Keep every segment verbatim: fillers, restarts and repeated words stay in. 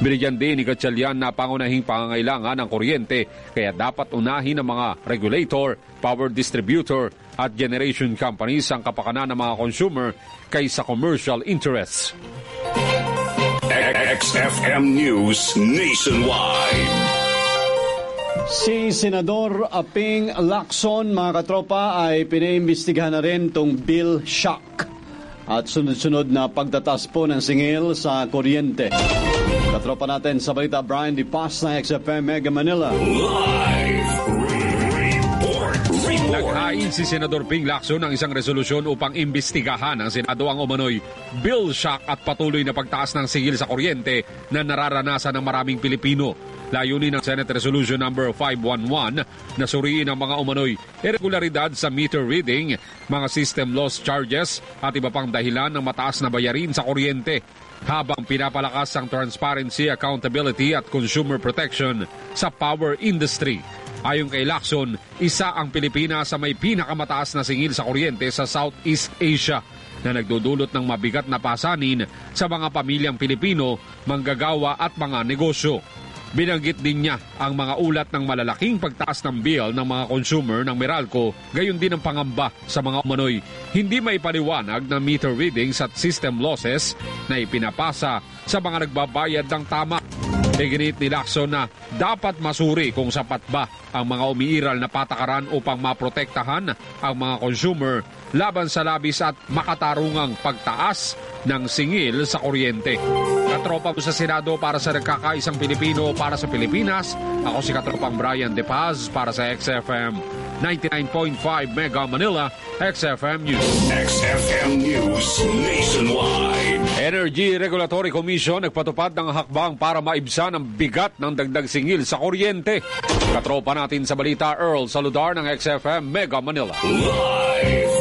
Binigyan din ni Gatchalian na pangunahing pangangailangan ng kuryente kaya dapat unahin ng mga regulator, power distributor at generation companies ang kapakanan ng mga consumer kaysa commercial interests. X F M News Nationwide. Si Senador Aping Lacson, mga katropa, ay pinaimbestigahan na rin itong bill shock at sunod-sunod na pagtatas po ng singil sa kuryente. Katropa natin sa balita, Brian Di Paz na X F M Mega Manila. Live report. report. Naghain si Senador Ping Lacson ng isang resolusyon upang imbestigahan ng Senado ang umano'y bill shock at patuloy na pagtaas ng singil sa kuryente na nararanasan ng maraming Pilipino. Layunin ng Senate Resolution number five eleven na suriin ang mga umano'y irregularidad sa meter reading, mga system loss charges at iba pang dahilan ng mataas na bayarin sa kuryente, habang pinapalakas ang transparency, accountability at consumer protection sa power industry. Ayon kay Lacson, isa ang Pilipinas sa may pinakamataas na singil sa kuryente sa Southeast Asia na nagdudulot ng mabigat na pasanin sa mga pamilyang Pilipino, manggagawa at mga negosyo. Binanggit din niya ang mga ulat ng malalaking pagtaas ng bill ng mga consumer ng Meralco, gayon din ang pangamba sa mga umano'y hindi maipaliwanag na meter readings at system losses na ipinapasa sa mga nagbabayad ng tama. Iginit ni Lacson na dapat masuri kung sapat ba ang mga umiiral na patakaran upang maprotektahan ang mga consumer laban sa labis at makatarungang pagtaas ng singil sa kuryente. Katropa po sa Senado para sa nagkakaisang Pilipino para sa Pilipinas. Ako si Katropang Brian De Paz para sa X F M ninety-nine point five Mega Manila, X F M News. X F M News Nationwide. Energy Regulatory Commission nagpatupad ng hakbang para maibsan ang bigat ng dagdag singil sa kuryente. Katropa natin sa balita, Earl Saludar ng X F M Mega Manila. Live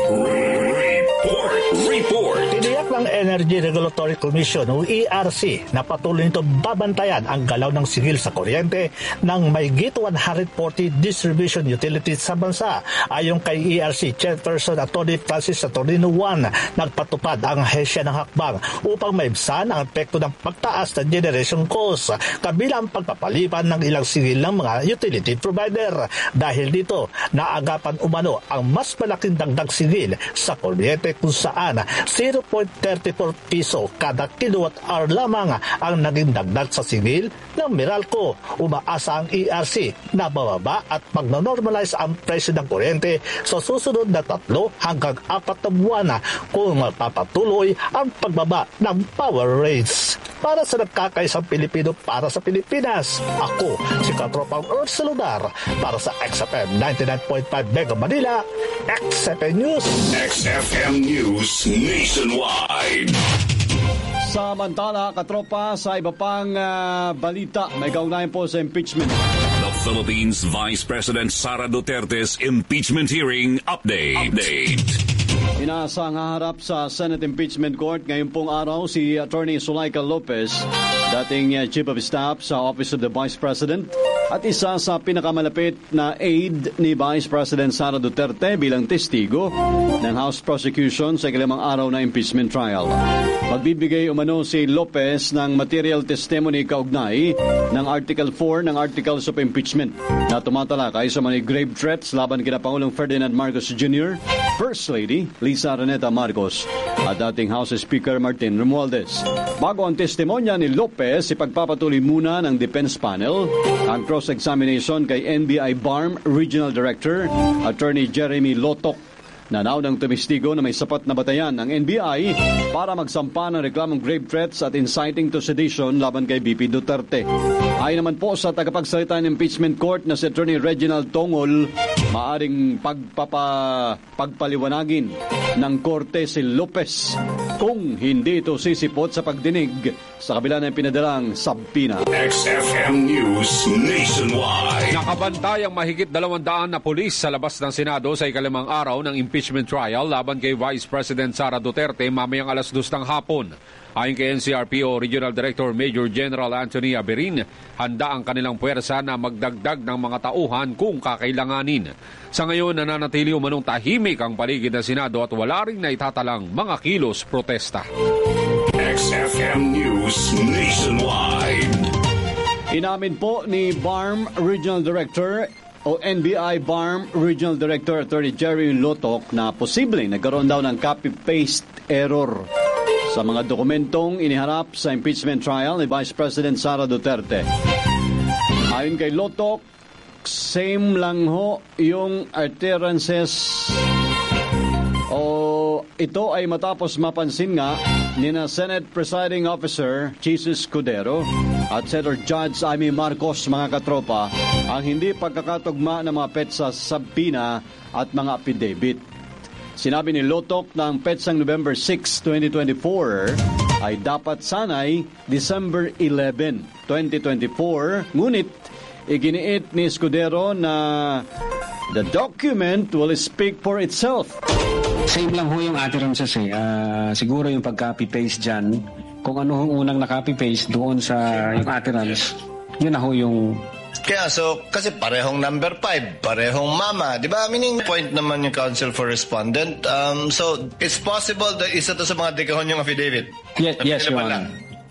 report. Report. Tiniyak ng Energy Regulatory Commission o E R C na patuloy nito babantayan ang galaw ng singil sa kuryente ng mahigit one hundred forty distribution utilities sa bansa. Ayon kay E R C Chairperson Atty. Francis Saturnino Juan, nagpatupad ang ahensya ng hakbang upang maibsan ang epekto ng pagtaas ng generation cost kabilang pagpapaliban ng ilang singil ng mga utility provider. Dahil dito, naagapan umano ang mas malaking dagdag singil sa kuryente kung saan zero point three four piso kada kilowatt hour lamang ang naging dagdag sa singil ng Meralco. Umaasa ang E R C na bababa at magno-normalize ang presyo ng kuryente sa susunod na tatlo hanggang apat na buwan kung magpapatuloy ang pagbaba ng power rates. Para sa nagkakaisang Pilipino para sa Pilipinas, ako si Katropang Earl Saludar para sa X F M ninety-nine point five Mega Manila, X F M News. X F M News Nationwide. Samantala, katropa, sa iba pang uh, balita, may kaugnayan po sa impeachment. The Philippines Vice President Sara Duterte's impeachment hearing update. Update. Inaasang haharap sa Senate Impeachment Court ngayon pong araw si Attorney Zulaika Lopez, dating uh, Chief of Staff sa Office of the Vice President at isa sa pinakamalapit na aide ni Vice President Sara Duterte bilang testigo ng House Prosecution sa ikalimang araw na impeachment trial. Magbibigay umano si Lopez ng material testimony kaugnay ng Article four ng Articles of Impeachment na tumatalakay sa mga grave threats laban kina Pangulong Ferdinand Marcos Junior, First Lady Lisa Araneta Marcos at dating House Speaker Martin Romualdez. Bago ang testimonya ni Lopez, ipagpapatuloy muna ng defense panel ang cross-examination kay N B I B A R M Regional Director Attorney Jeremy Lotok na naunang tumistigo na may sapat na batayan ng N B I para magsampa ng reklamong grave threats at inciting to sedition laban kay B P Duterte. Ayon naman po sa tagapagsalita ng impeachment court na si Attorney Reginald Tongol, maaring pagpapa, pagpaliwanagin ng korte si Lopez kung hindi ito sisipot sa pagdinig sa kabila ng pinadalang sabpina. X F M News Nationwide. Nakabantay ang mahigit dalawang daan na pulis sa labas ng Senado sa ikalimang araw ng impeachment trial laban kay Vice President Sara Duterte mamayang alas dos ng hapon. Ayon kay N C R P O Regional Director Major General Anthony Aberin, handa ang kanilang puwersa na magdagdag ng mga tauhan kung kakailanganin. Sa ngayon, nananatili umanong tahimik ang paligid ng Senado at wala ring naitatalang mga kilos protesta. X X F M News Nationwide. Inamin po ni B A R M Regional Director o N B I B A R M Regional Director Attorney Jerry Lotok na posibleng nagkaroon daw ng copy-paste error sa mga dokumentong iniharap sa impeachment trial ni Vice President Sara Duterte. Ayon kay Lotok, same lang ho yung utterances o ito ay matapos mapansin nga ni na Senate Presiding Officer Jesus Escudero at Senator Judge Amy Marcos, mga katropa, ang hindi pagkakatugma ng mga petsa sa subpoena at mga affidavit. Sinabi ni Lotok na ang petsang November sixth, twenty twenty-four ay dapat sanay December eleventh, twenty twenty-four, ngunit iginiit ni Escudero na the document will speak for itself. Same lang ho yung utterances eh. Uh, siguro yung pag-copy-paste dyan, kung ano yung unang na-copy-paste doon sa yung utterance, yun na ho yung... Kaya so, kasi parehong number five, parehong mama, di ba? Meaning point naman yung counsel for respondent. Um, so, it's possible that isa to sa mga dekahon yung affidavit. Yes, yes, Your Honor.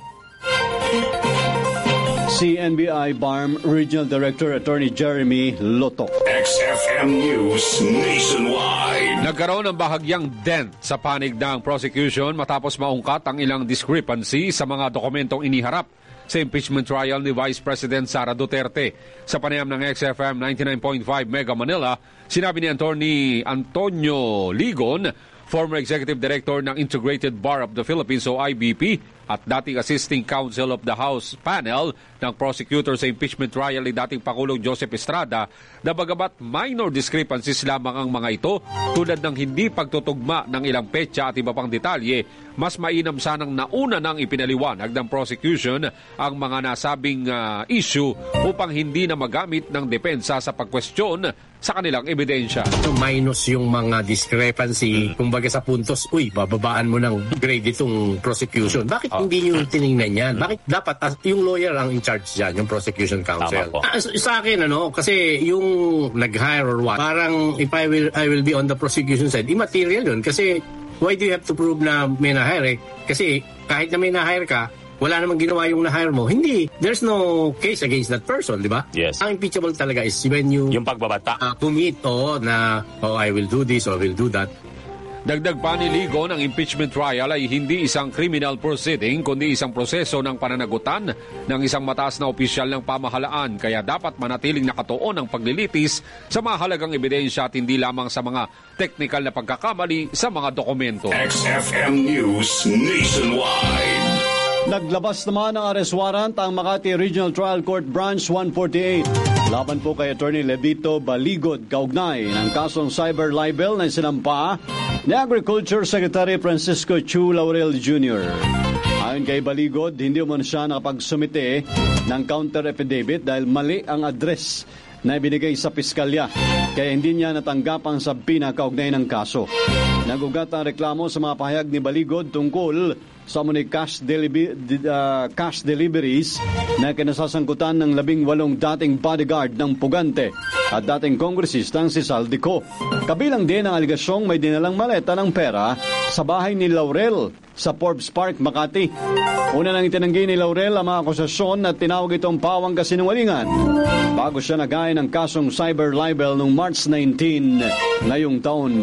Si N B I B A R M Regional Director Attorney Jeremy Lotok. X F M News Nationwide. Nagkaroon ng bahagyang dent sa panig ng prosecution matapos maungkat ang ilang discrepancy sa mga dokumentong iniharap sa impeachment trial ni Vice President Sara Duterte. Sa panayam ng X F M ninety-nine point five Mega Manila, sinabi ni Attorney Antonio Ligon, former Executive Director ng Integrated Bar of the Philippines o I B P at dating Assisting Counsel of the House Panel ng prosecutor sa impeachment trial ni dating Pangulong Joseph Estrada, na bagamat minor discrepancies lamang ang mga ito tulad ng hindi pagtutugma ng ilang petsa at iba pang detalye, mas mainam sanang nauna nang ipinaliwanag ng prosecution ang mga nasabing uh, issue upang hindi na magamit ng depensa sa pagkwestiyon sa kanilang ebidensya. So minus yung mga discrepancy, kumbaga sa puntos, uy, bababaan mo ng grade itong prosecution. Bakit oh. hindi nyo tinignan yan? Bakit dapat as, yung lawyer ang in charge dyan, yung prosecution counsel? Ah, sa akin, ano, kasi yung nag-hire or what, parang if I will, I will be on the prosecution side, immaterial yun. Kasi why do you have to prove na may na-hire eh? Kasi kahit na may na-hire ka, wala namang ginawa yung na-hire mo. Hindi. There's no case against that person, di ba? Yes. Ang impeachable talaga is when you... Yung pagbabata. Uh, commit, oh, na, oh, I will do this or I will do that. Dagdag pa ni Ligon, ang impeachment trial ay hindi isang criminal proceeding kundi isang proseso ng pananagutan ng isang mataas na opisyal ng pamahalaan, kaya dapat manatiling nakatuon ang paglilitis sa mahalagang ebidensya at hindi lamang sa mga technical na pagkakamali sa mga dokumento. X F M News Nationwide. Naglabas naman ng arrest warrant ang Makati Regional Trial Court Branch one forty-eight. Laban po kay Attorney Levito Baligod kaugnay ng kasong cyber libel na sinampa ni Agriculture Secretary Francisco Chu Laurel Junior Ayon kay Baligod, hindi mo siya nakapagsumite ng counter affidavit dahil mali ang address na ibinigay sa piskalya, kaya hindi niya natanggap ang subpoena kaugnay ng kaso. Nagugat ang reklamo sa mga pahayag ni Baligod tungkol sa umano'y cash, delibi, uh, cash deliveries na kinasasangkutan ng labing walong dating bodyguard ng Pugante at dating kongresistang si Saldico. Kabilang din ang aligasyong may dinalang maleta ng pera sa bahay ni Laurel sa Forbes Park, Makati. Una nang itinanggi ni Laurel ang mga akusasyon at tinawag itong pawang kasinungalingan bago siya naghain ng kasong cyber libel noong March nineteenth ngayong taon.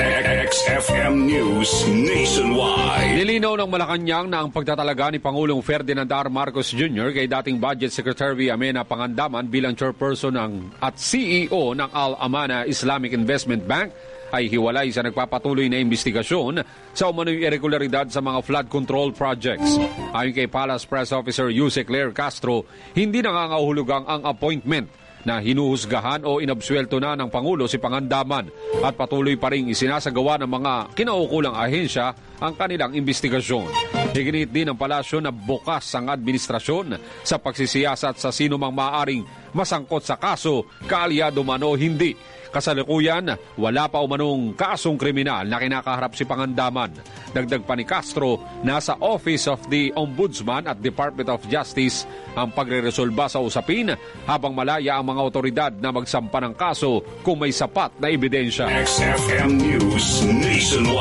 X F M News Nationwide. Nilinaw ng Malacanang na ang pagtatalaga ni Pangulong Ferdinand R. Marcos Junior kay dating Budget Secretary Amena Pangandaman bilang chairperson ng, at C E O ng Al-Amana Islamic Investment Bank ay hiwalay sa nagpapatuloy na investigasyon sa umano'y irregularidad sa mga flood control projects. Ayon kay Palace Press Officer Yusek Claire Castro, hindi nangangahulugang ang appointment na hinuhusgahan o inabsuelto na ng Pangulo si Pangandaman at patuloy pa rin isinasagawa ng mga kinaukulang ahensya ang kanilang investigasyon. Higinit din ng palasyo na bukas ang administrasyon sa pagsisiyasat sa sino mang maaaring masangkot sa kaso, kaalyado man o hindi. Kasalukuyan, wala pa umanong kasong kriminal na kinakaharap si Pangandaman. Dagdag pa ni Castro, nasa Office of the Ombudsman at Department of Justice ang pagreresolba sa usapin habang malaya ang mga otoridad na magsampa ng kaso kung may sapat na ebidensya. X F M News Nationwide.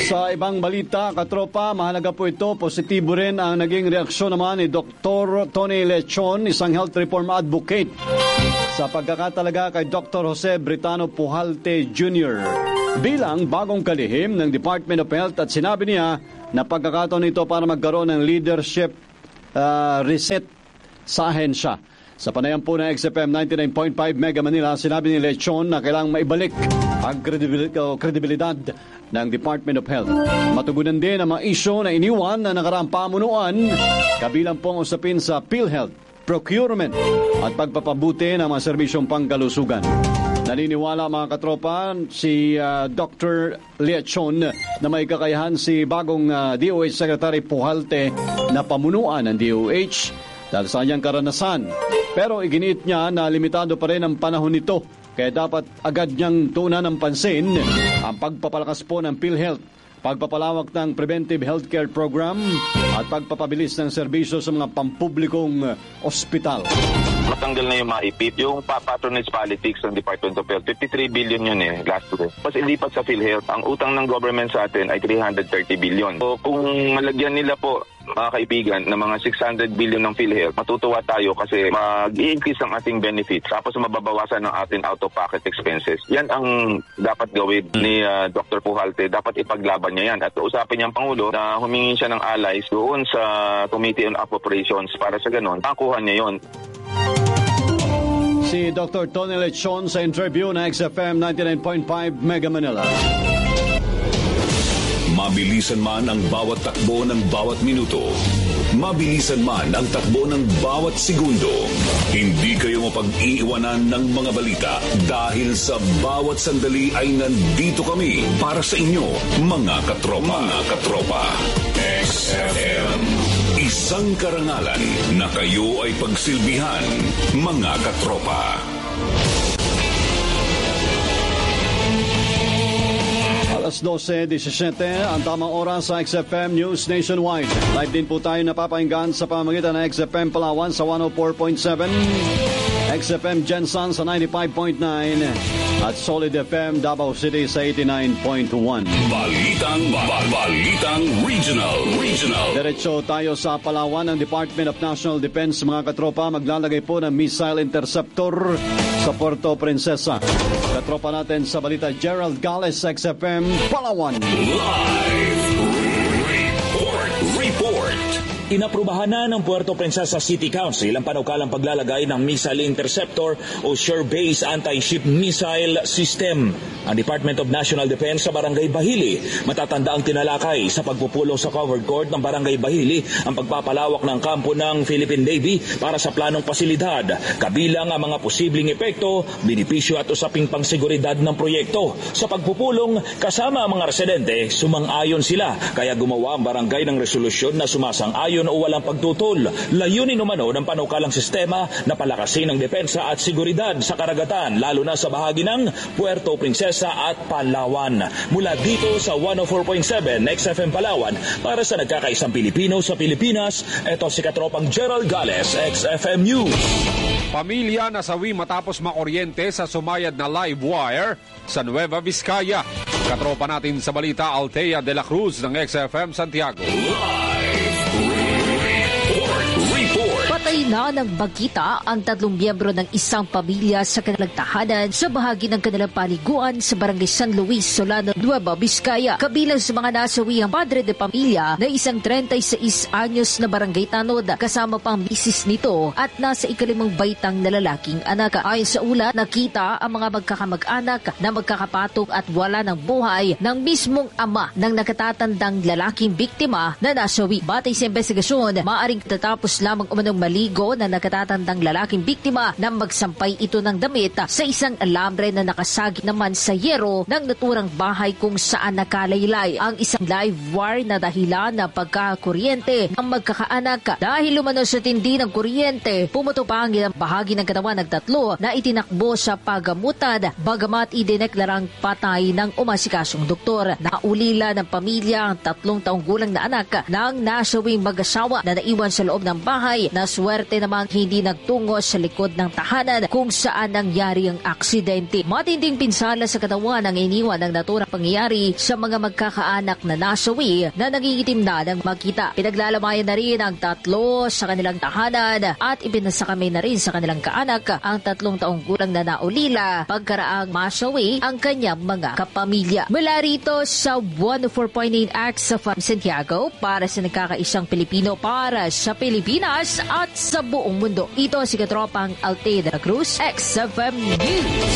Sa ibang balita, katropa, mahalaga po ito. Positibo rin ang naging reaksyon naman ni Doctor Tony Lechon, isang health reform advocate, sa pagkakatalaga kay Doctor Jose Britano Pujalte Junior bilang bagong kalihim ng Department of Health, at sinabi niya na pagkakataon ito para magkaroon ng leadership uh, reset sa ahensya. Sa panayam po ng X F M ninety-nine point five Mega Manila, sinabi ni Lechon na kailangang maibalik ang kredibil- kredibilidad ng Department of Health. Matugunan din ang mga isyo na iniwan na nakaraang pamunuan, kabilang pong usapin sa PhilHealth, procurement at pagpapabuti ng mga serbisyong pangkalusugan. Naniniwala mga katropa si uh, Doctor Lechon na may kakayahan si bagong uh, D O H Secretary Pujalte na pamunuan ng D O H dahil sa kanyang karanasan. Pero iginiit niya na limitado pa rin ang panahon nito, kaya dapat agad niyang tuunan ng pansin ang pagpapalakas po ng PhilHealth, pagpapalawak ng preventive healthcare program at pagpapabilis ng serbisyo sa mga pampublikong ospital. Matanggal na yung M A I P. Yung patronage politics ng Department of Health, fifty-three billion yun eh, last year. Mas ilipat sa PhilHealth, ang utang ng government sa atin ay three hundred thirty billion. So kung malagyan nila po, mga kaibigan, ng mga six hundred billion ng PhilHealth, matutuwa tayo kasi mag-i-increase ang ating benefits tapos mababawasan ng ating out-of-pocket expenses. Yan ang dapat gawin ni uh, Doctor Pujalte. Dapat ipaglaban niya yan. At usapin niya ang Pangulo na humingi siya ng allies doon sa Committee on Appropriations para sa ganon, makuha niya yon. Si Doctor Tony Lechon sa interview na X F M ninety-nine point five Mega Manila. Mabilisan man ang bawat takbo ng bawat minuto, mabilisan man ang takbo ng bawat segundo, hindi kayo mapag-iiwanan ng mga balita dahil sa bawat sandali ay nandito kami para sa inyo, mga katropa. Mga katropa. X F M. Isang karangalan na kayo ay pagsilbihan, mga katropa. alas dose seventeen ang tamang oras sa X F M News Nationwide. Live din po tayo napapahinggan sa pamamagitan ng X F M Palawan sa one oh four point seven, X F M Gensan sa ninety-five point nine at Solid F M Davao City sa eighty-nine point one. Balitang, ba- balitang regional, regional. Diretso tayo sa Palawan. Ang Department of National Defense, mga katropa, maglalagay po ng missile interceptor sa Puerto Princesa. Katropa natin sa balita, Gerald Gales, X F M Palawan. Live report, report. Inaprubahan na ng Puerto Princesa City Council ang panukalang paglalagay ng Missile Interceptor o Shore Base Anti-Ship Missile System. Ang Department of National Defense sa Barangay Bahili, matatanda ang tinalakay sa pagpupulong sa covered court ng Barangay Bahili ang pagpapalawak ng kampo ng Philippine Navy para sa planong pasilidad, kabilang ang mga posibleng epekto, benepisyo at usaping pangseguridad ng proyekto. Sa pagpupulong, kasama ang mga residente, sumang-ayon sila, kaya gumawa ang barangay ng resolusyon na sumasang-ayon o walang pagtutol. Layunin umano ng panukalang sistema na palakasin ang depensa at seguridad sa karagatan, lalo na sa bahagi ng Puerto Princesa at Palawan. Mula dito sa one oh four point seven X F M Palawan, para sa nagkakaisang Pilipino sa Pilipinas, ito si Katropang Gerald Gales, X F M News. Pamilya nasawi matapos makuryente sa sumayad na live wire sa Nueva Vizcaya. Katropa natin sa balita, Althea de la Cruz ng X F M Santiago. Patay na ng bagita ang tatlong miyembro ng isang pamilya sa kanilang tahanan sa bahagi ng kanilang paliguan sa Barangay San Luis, Solano, Nueva Vizcaya. Kabilang sa mga nasawi ang padre de pamilya na isang thirty-six anyos na barangay tanod, kasama pang misis nito at nasa ikalimang baitang na lalaking anak. Ayon sa ulat, nakita ang mga magkakamag-anak na magkakapatong at wala ng buhay ng mismong ama ng nakatatandang lalaking biktima na nasawi. Batay sa investigasyon, maaring tatapos lamang umanong maligo na nakatatandang lalaking biktima nang magsampay ito ng damit sa isang alambre na nakasagi naman sa yero ng naturang bahay kung saan nakalaylay ang isang live wire na dahilan ng pagkakuryente ng magkakaanak. Dahil umano sa tindi ng kuryente, pumuto pa ang ilang bahagi ng katawan ng tatlo na itinakbo sa pagamutan, bagamat idineklarang patay ng umasikasong doktor. Naulila ng pamilya ang tatlong taong gulang na anak ng nasawing mag-asawa na naiwan sa loob ng bahay na suwerte namang hindi nagtungo sa likod ng tahanan kung saan nangyari ang aksidente. Matinding pinsala sa katawan ang iniwan ng naturang pangyayari sa mga magkakaanak na nasawi na nangingitim na ng makita. Pinaglalamayan na rin ang tatlo sa kanilang tahanan at ibinasakamay na rin sa kanilang kaanak ang tatlong taong gulang na naulila pagkaraang masawi ang kanyang mga kapamilya. Mula rito sa one oh four point eight X of Santiago para sa nagkakaisang Pilipino para sa Pilipinas at sa buong mundo. Ito si Katropang Alteda Cruz, X F M News.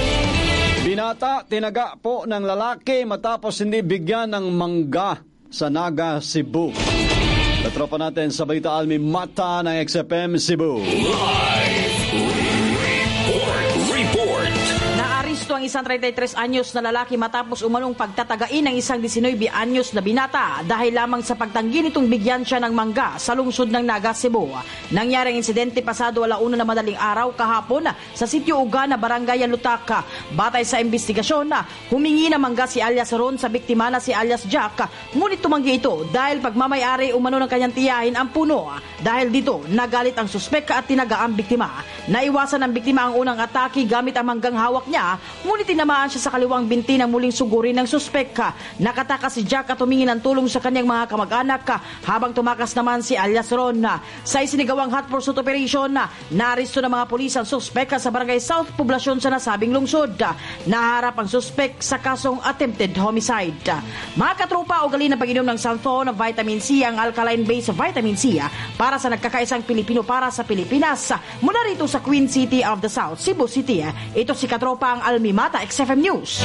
Binata, tinaga po ng lalaki matapos hindi bigyan ng mangga sa Naga, Cebu. Katropa natin sa Balita Almi Mata ng X F M Cebu. Live report. Report. Naaresto ang isang thirty-three anyos na lalaki matapos umanong pagtatagain ng isang nineteen anyos na binata dahil lamang sa pagtanggi nitong bigyan siya ng mangga sa lungsod ng Naga, Cebu. Nangyari ang insidente pasado alauna na madaling araw kahapon sa sitio Ugana, Barangay Lutaka. Batay sa investigasyon, humingi ng mangga si alias Ron sa biktima na si alias Jack, ngunit tumanggi ito dahil pagmamayari umano ng kanyang tiyahin ang puno. Dahil dito, nagalit ang suspek at tinaga ang biktima. Naiwasan ng biktima ang unang atake gamit ang manggang hawak niya, ngunit tinamaan siya sa kaliwang binti ng muling sugurin ng suspek. Nakatakas si Jack at humingi ng tulong sa kanyang mga kamag-anak habang tumakas naman si alias Ron. Sa isinigawang hot pursuit operation, naaresto ng mga pulis ang suspek sa Barangay South Poblasyon sa nasabing lungsod. Naharap ang suspek sa kasong attempted homicide. Mga katropa, ugali ng pag-inom ng Santhon Vitamin C ang alkaline-based vitamin C para sa nagkakaisang Pilipino para sa Pilipinas. Mula rito sa Queen City of the South, Cebu City, ito si Katropa ang Almi Mata, X F M News.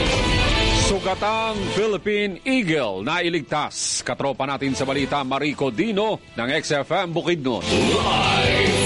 Sugatang Philippine Eagle na iligtas. Katropa natin sa balita, Marico Dino ng X F M Bukidnon. Live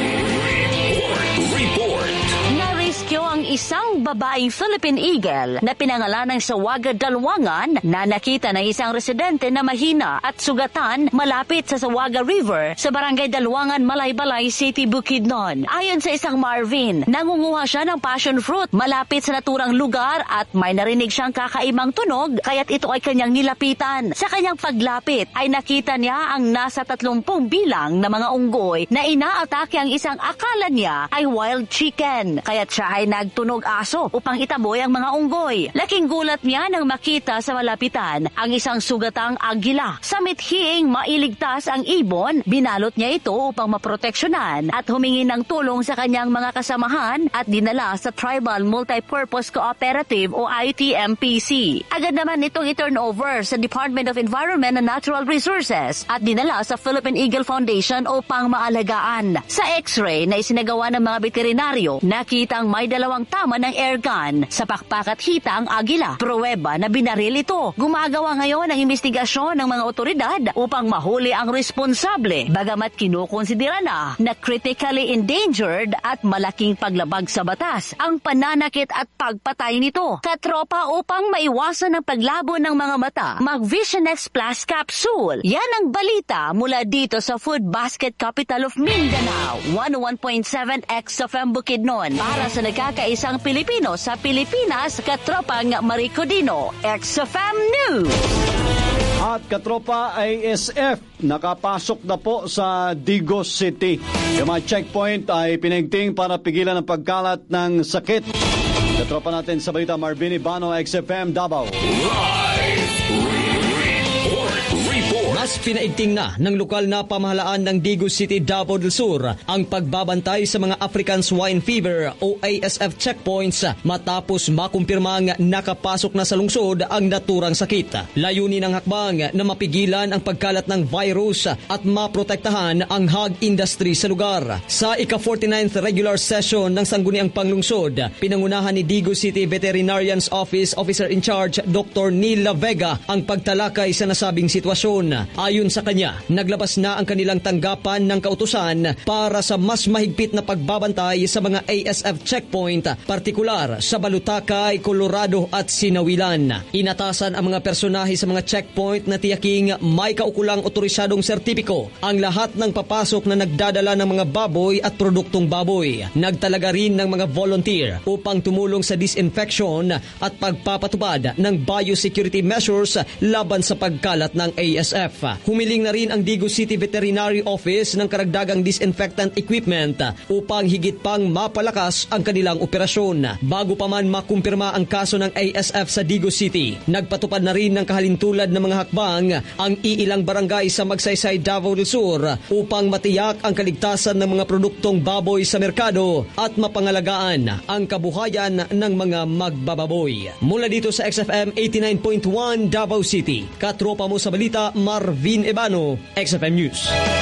report. Report. Narescue ang isang babaeng Philippine Eagle na pinangalan ng Sawaga Dalwangan na nakita ng isang residente na mahina at sugatan malapit sa Sawaga River sa Barangay Dalwangan, Malaybalay City, Bukidnon. Ayon sa isang Marvin, nangunguha siya ng passion fruit malapit sa naturang lugar at may narinig siyang kakaimang tunog kaya't ito ay kanyang nilapitan. Sa kanyang paglapit ay nakita niya ang nasa tatlumpung bilang na mga unggoy na inaatake ang isang akala niya ay wild chicken. Kaya't siya ay nagtunog aso upang itaboy ang mga unggoy. Laking gulat niya nang makita sa malapitan ang isang sugatang agila. Sa mithiing mailigtas ang ibon, binalot niya ito upang maproteksyonan at humingi ng tulong sa kanyang mga kasamahan at dinala sa Tribal Multipurpose Cooperative o I T M P C. Agad naman itong i-turn over sa Department of Environment and Natural Resources at dinala sa Philippine Eagle Foundation upang maalagaan. Sa x-ray na isinagawa ng mga veterinaryo, nakitang may dalawang tama ng airgun. Sa pakpak at hita ang agila. Pruweba na binaril ito. Gumagawa ngayon ang investigasyon ng mga otoridad upang mahuli ang responsable. Bagamat kinukonsidera na na critically endangered at malaking paglabag sa batas ang pananakit at pagpatay nito. Katropa, upang maiwasan ang paglabo ng mga mata, mag-Vision X Plus Capsule. Yan ang balita mula dito sa Food Basket Capital of Mindanao. one oh one point seven X of M Bukidnon. Para sa nagkakaisang Pilipino sa Pilipinas, Katropang Marico Dino, X of M News. At Katropa I S F, nakapasok na po sa Digos City. Yung mga checkpoint ay pinigting para pigilan ang pagkalat ng sakit. Katropa natin sa balita, Marvin Ibano, X F M Davao. Live report. Report. Mas pinaigting na ng lokal na pamahalaan ng Digos City, Davao del Sur ang pagbabantay sa mga African Swine Fever o A S F checkpoints matapos makumpirmang nakapasok na sa lungsod ang naturang sakit. Layunin ng hakbang na mapigilan ang pagkalat ng virus at maprotektahan ang hog industry sa lugar. Sa ika-forty-ninth regular session ng Sangguniang Panglungsod, pinangunahan ni Digos City Veterinarian's Office Officer in Charge Doctor Neil La Vega ang pagtalakay sa nasabing sitwasyon. Ayon sa kanya, naglabas na ang kanilang tanggapan ng kautusan para sa mas mahigpit na pagbabantay sa mga A S F checkpoint, partikular sa Balutakay, Colorado at Sinawilan. Inatasan ang mga personahe sa mga checkpoint na tiyaking may kaukulang otorisadong sertipiko ang lahat ng papasok na nagdadala ng mga baboy at produktong baboy. Nagtalaga rin ng mga volunteer upang tumulong sa disinfection at pagpapatupad ng biosecurity measures laban sa pagkalat ng A S F. Humiling na rin ang Digos City Veterinary Office ng karagdagang disinfectant equipment upang higit pang mapalakas ang kanilang operasyon. Bago pa man makumpirma ang kaso ng A S F sa Digos City, nagpatupad na rin ng kahalintulad ng mga hakbang ang iilang barangay sa Magsaysay, Davao del Sur upang matiyak ang kaligtasan ng mga produktong baboy sa merkado at mapangalagaan ang kabuhayan ng mga magbababoy. Mula dito sa X F M eighty-nine point one Davao City, katropa mo sa balita, Marvin Ebano, X F M News.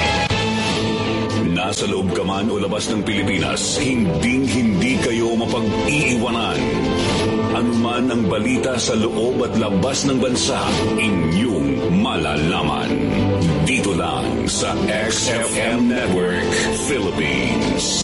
Nasa loob ka man o labas ng Pilipinas, hinding-hindi kayo mapag-iiwanan. Ano man ang balita sa loob at labas ng bansa, inyong malalaman. Dito lang sa X F M Network Philippines.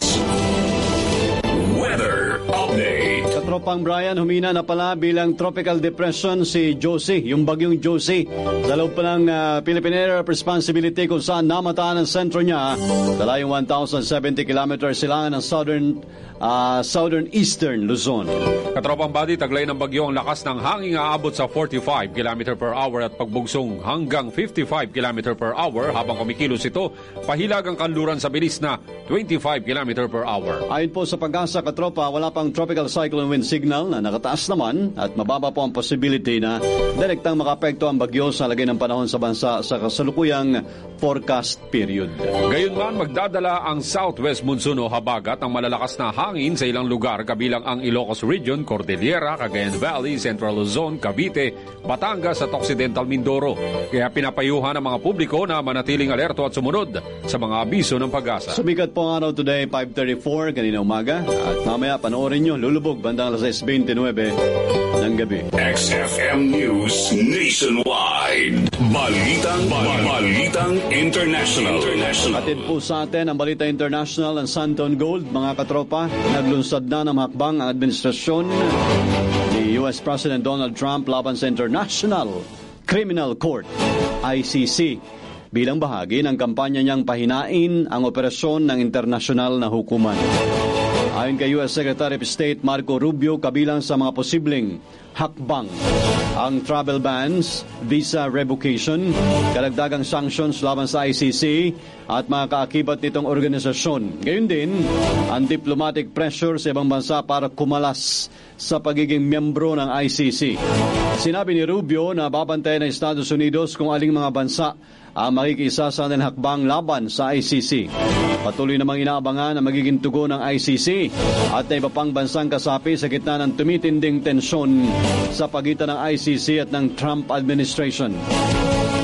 Weather Update. Katropang Brian, humina na pala bilang tropical depression si Josie, yung bagyong Josie. Sa loob pa ng uh, Philippine Area of Responsibility kung saan namataan ang sentro niya, dalayong one thousand seventy kilometers silangan ng southern uh, southern eastern Luzon. Katropang Badi, taglay ng bagyo ang lakas ng hangin aabot sa forty-five kilometers per hour at pagbugsong hanggang fifty-five kilometers per hour habang kumikilos ito, pahilag ang kanluran sa bilis na twenty-five kilometers per hour. Ayon po sa Pag-asa, katropa, wala pang tropical cyclone wind signal na nakataas naman at mababa po ang possibility na direktang makapekto ang bagyo sa lagay ng panahon sa bansa sa kasalukuyang forecast period. Gayunman, magdadala ang southwest monsoon o habagat ng malalakas na hangin sa ilang lugar kabilang ang Ilocos Region, Cordillera, Cagayan Valley, Central Luzon, Cavite, Batangas at Occidental Mindoro. Kaya pinapayuhan ang mga publiko na manatiling alerto at sumunod sa mga abiso ng Pag-asa. Sumikat po ang araw today, five thirty-four, kanina umaga. At mamaya, panoorin nyo, lulubog bandang alas six twenty-nine ng gabi. X F M News Nationwide. Balitang, Balitang International. International. Atid po sa atin ang Balita International ng Santon Gold. Mga katropa, naglunsad na ng hakbang ang administrasyon ni U S President Donald Trump laban sa International Criminal Court, I C C, bilang bahagi ng kampanya niyang pahinain ang operasyon ng internasyonal na hukuman. Ayon kay U S Secretary of State Marco Rubio, kabilang sa mga posibleng hakbang ang travel bans, visa revocation, karagdagang sanctions laban sa I C C at mga kaakibat nitong organisasyon. Gayon din, ang diplomatic pressure sa ibang bansa para kumalas sa pagiging miyembro ng I C C. Sinabi ni Rubio na babantayan ng Estados Unidos kung aling mga bansa ang makikisa sa kanilang hakbang laban sa I C C. Patuloy namang inaabangan ang magiging tugon ng I C C at na iba pang bansang kasapi sa gitna ng tumitinding tensyon sa pagitan ng I C C at ng Trump administration.